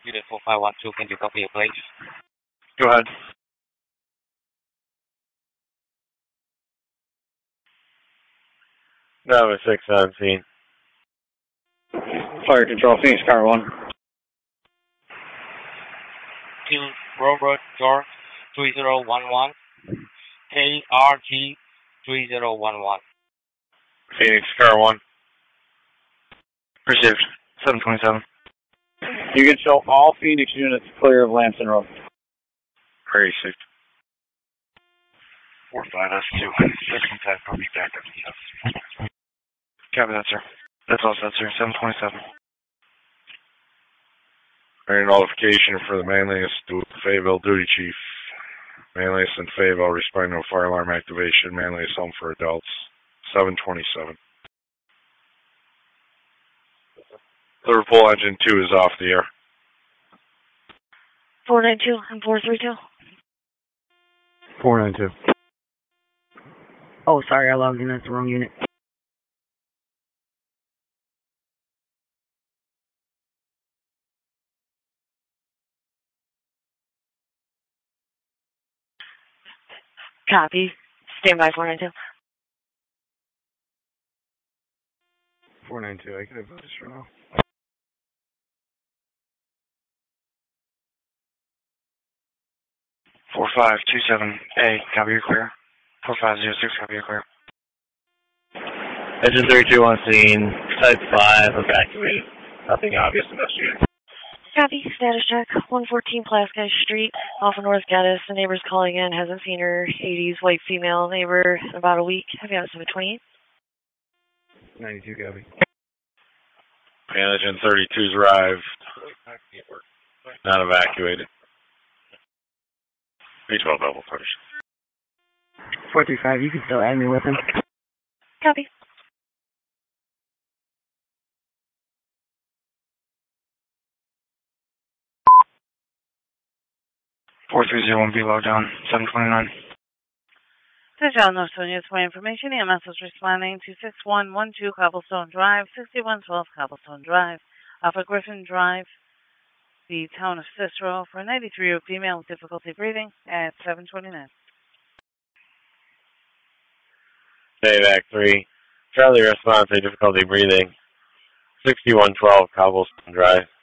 Unit 4512, can you copy a place? Go ahead. Number 617. Fire Control, Phoenix Car 1. 2 Robert George 3011. ARG 3011. Phoenix Car 1. Received. 727. You can show all Phoenix units clear of Lamson Road. Received. 45S2. Second time, copy back up. Copy that, sir. That's all set, sir. 727. Any notification for the Manlius to Fayetteville Duty Chief. Manlius and Fayetteville respond to a fire alarm activation. Manlius home for adults. 727. Liverpool engine 2 is off the air. 492 and 432. 492. Oh, sorry, I logged in. That's the wrong unit. Copy. Stand by 492. 492. I can advise for now. Four 4527A, copy your clear. 4506, copy your clear. Engine 32 on scene. Type 5, evacuate. Nothing obvious investigate. Copy. Status check. 114 Plasky Street, off of North Gaddis. The neighbor's calling in. Hasn't seen her. 80s white female neighbor in about a week. Have you got 728? 92, copy. Engine 32's arrived. Not evacuated. B12 double push. 435, you can still add me with him. Copy. Four 301 below down, 729. To John Norsonia, for information, EMS is responding to 6112 Cobblestone Drive, 6112 Cobblestone Drive, off of Griffin Drive, the town of Cicero, for a 93-year-old female with difficulty breathing at 729. AVAC 3. Charlie responds to difficulty breathing. 6112 Cobblestone Drive.